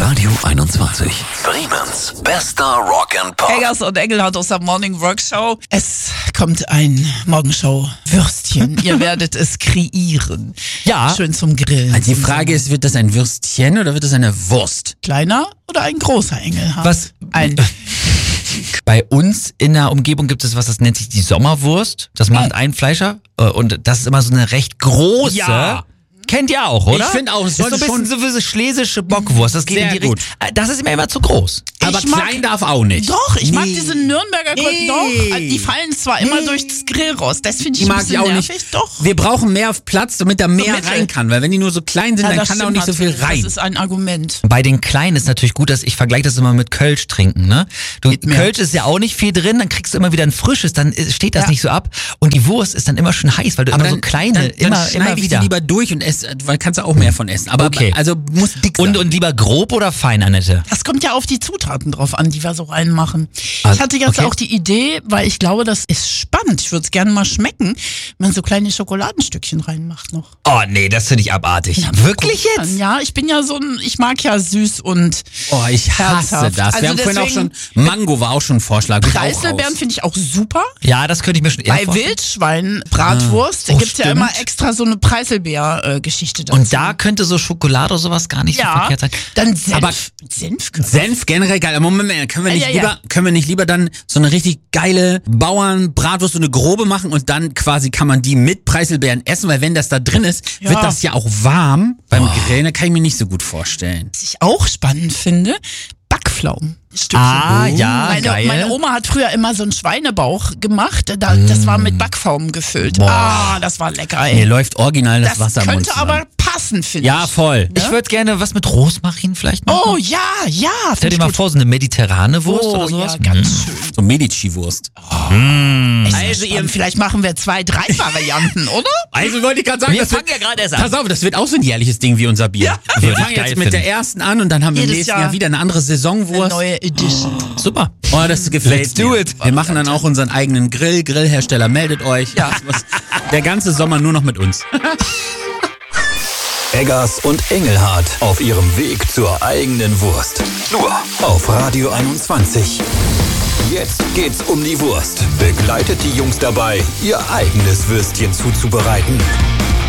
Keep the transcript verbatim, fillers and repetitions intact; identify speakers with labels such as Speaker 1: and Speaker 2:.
Speaker 1: Radio einundzwanzig. Bremens bester Rock and Pop.
Speaker 2: Eggers und Engelhardt aus der Morning Rock Show. Es kommt ein Morgenshow-Würstchen. Ihr werdet es kreieren.
Speaker 3: Ja.
Speaker 2: Schön zum Grillen.
Speaker 3: Also die Frage ist, wird das ein Würstchen oder wird das eine Wurst?
Speaker 2: Kleiner oder ein großer Engelhardt?
Speaker 3: Was?
Speaker 2: Ein
Speaker 3: Bei uns in der Umgebung gibt es was, das nennt sich die Sommerwurst. Das macht ein Fleischer und das ist immer so eine recht große.
Speaker 2: Ja.
Speaker 3: Kennt ihr auch, oder?
Speaker 2: Ich finde auch, es
Speaker 3: ist so ein
Speaker 2: sollte
Speaker 3: bisschen so wie so schlesische Bockwurst. Das geht
Speaker 2: Sehr
Speaker 3: in die
Speaker 2: gut.
Speaker 3: Richtung. Das ist mir immer zu groß.
Speaker 2: Aber
Speaker 4: Aber klein darf auch nicht.
Speaker 2: Doch, ich mag
Speaker 4: Nee.
Speaker 2: diese Nürnberger Kräuter.
Speaker 4: Nee.
Speaker 2: Doch, die fallen zwar immer durch das Grill raus. Das finde ich
Speaker 4: Die
Speaker 2: ein
Speaker 4: mag
Speaker 2: bisschen
Speaker 4: ich auch
Speaker 2: nervig.
Speaker 4: nicht.
Speaker 2: Doch.
Speaker 4: Wir brauchen mehr Platz, damit da mehr
Speaker 2: Mittel.
Speaker 4: rein kann. Weil wenn die nur so klein sind,
Speaker 2: Ja,
Speaker 4: dann
Speaker 2: das
Speaker 4: kann da auch
Speaker 2: stimmt
Speaker 4: nicht so viel
Speaker 2: natürlich.
Speaker 4: rein.
Speaker 2: Das ist ein Argument.
Speaker 3: Bei den Kleinen ist natürlich gut, dass ich vergleiche das immer mit Kölsch trinken, ne? Du,
Speaker 2: Geht mehr.
Speaker 3: Kölsch ist ja auch nicht viel drin, dann kriegst du immer wieder ein frisches, dann ist- steht das
Speaker 2: Ja.
Speaker 3: nicht so ab. Und die Wurst ist dann immer schön heiß, weil du immer so kleine,
Speaker 4: dann, dann
Speaker 3: immer,
Speaker 4: schneide
Speaker 3: immer
Speaker 4: ich
Speaker 3: wieder.
Speaker 4: die lieber durch und esse, weil kannst du auch mehr von essen. Aber
Speaker 3: Okay.
Speaker 4: also muss dick sein.
Speaker 3: Und, und lieber grob oder fein, Annette?
Speaker 2: Das kommt ja auf die Zutaten drauf an, die wir so reinmachen.
Speaker 3: Ah,
Speaker 2: Ich hatte jetzt
Speaker 3: okay.
Speaker 2: auch die Idee, weil ich glaube, das ist spannend. Ich würde es gerne mal schmecken, wenn man so kleine Schokoladenstückchen reinmacht noch.
Speaker 3: Oh nee, das finde ich abartig. Wirklich
Speaker 2: Guck
Speaker 3: jetzt?
Speaker 2: mal, Ja, ich bin ja so ein, ich mag ja süß und
Speaker 4: oh, ich hasse
Speaker 2: herzhaft.
Speaker 4: das.
Speaker 2: Also
Speaker 4: Wir haben vorhin auch schon,
Speaker 2: deswegen-
Speaker 4: Mango war auch schon ein Vorschlag. Bin ich auch
Speaker 2: Preiselbeeren
Speaker 4: raus.
Speaker 2: finde ich auch super.
Speaker 3: Ja, das könnte ich mir schon eher
Speaker 2: Bei
Speaker 3: vorstellen.
Speaker 2: Wildschwein, Bratwurst,
Speaker 3: Ah. Oh,
Speaker 2: gibt's ja
Speaker 3: stimmt.
Speaker 2: immer extra so eine Preiselbeer-Geschichte dazu.
Speaker 3: Und da könnte so Schokolade oder sowas gar nicht so
Speaker 2: ja,
Speaker 3: verkehrt sein.
Speaker 2: dann Senf.
Speaker 4: Aber
Speaker 2: Senf,
Speaker 4: Senf generell geil. Aber Moment, mal, können wir nicht
Speaker 2: Ja, ja,
Speaker 4: lieber,
Speaker 2: ja.
Speaker 4: können wir nicht lieber dann so eine richtig geile Bauernbratwurst, so eine grobe machen und dann quasi kann man die mit Preiselbeeren essen, weil wenn das da drin ist,
Speaker 2: Ja.
Speaker 4: wird das ja auch warm beim Grillen. Da kann ich mir nicht so gut vorstellen.
Speaker 2: Was ich auch spannend finde, Backpflaumen. Stückchen.
Speaker 3: Ah, ja,
Speaker 2: meine,
Speaker 3: geil.
Speaker 2: meine Oma hat früher immer so einen Schweinebauch gemacht. Da, Das war mit Backpflaumen gefüllt.
Speaker 3: Boah.
Speaker 2: Ah, das war lecker, ey.
Speaker 4: Mir läuft original das,
Speaker 2: das
Speaker 4: Wasser im Mund
Speaker 2: könnte
Speaker 4: zusammen.
Speaker 2: aber passen, finde
Speaker 4: Ja,
Speaker 2: ich.
Speaker 4: voll.
Speaker 3: Ich würde gerne was mit Rosmarin vielleicht machen.
Speaker 2: Oh ja, ja.
Speaker 3: Stell
Speaker 2: find
Speaker 3: dir
Speaker 2: ich
Speaker 3: mal
Speaker 2: gut.
Speaker 3: vor, so eine mediterrane Wurst
Speaker 2: Oh
Speaker 3: oder sowas.
Speaker 2: ja, ganz schön.
Speaker 4: So Medici-Wurst.
Speaker 2: Also ihr, vielleicht machen wir zwei, drei Varianten, oder?
Speaker 4: Also wollte ich gerade sagen,
Speaker 3: Wir
Speaker 4: das
Speaker 3: fangen
Speaker 4: wird,
Speaker 3: ja gerade erst an.
Speaker 4: pass auf, das wird auch so ein jährliches Ding wie unser Bier.
Speaker 2: Ja.
Speaker 4: Wir
Speaker 3: Würde ich
Speaker 4: fangen
Speaker 3: geil
Speaker 4: jetzt mit der
Speaker 3: finden.
Speaker 4: ersten an und dann haben wir im
Speaker 2: Jedes
Speaker 4: nächsten
Speaker 2: Jahr
Speaker 4: Jahr wieder eine andere
Speaker 2: Eine
Speaker 4: Saisonwurst.
Speaker 2: neue Edition.
Speaker 3: Super.
Speaker 4: Oh, das gefällt
Speaker 3: Let's
Speaker 4: mir.
Speaker 3: do it.
Speaker 4: Wir machen dann auch unseren eigenen Grill. Grillhersteller, meldet euch.
Speaker 2: Ja.
Speaker 4: Was- Der ganze Sommer nur noch mit uns.
Speaker 1: Eggers und Engelhardt auf ihrem Weg zur eigenen Wurst. Nur auf Radio einundzwanzig. Jetzt geht's um die Wurst. Begleitet die Jungs dabei, ihr eigenes Würstchen zuzubereiten.